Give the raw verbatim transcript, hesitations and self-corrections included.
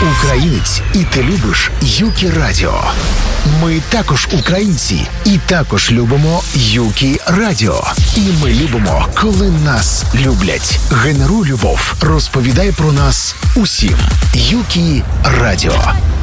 українець, і ти любиш Юкі Радіо. Ми також українці, і також любимо Юкі Радіо. І ми любимо, коли нас люблять. Генеруй любов, розповідай про нас усім. Юкі Радіо.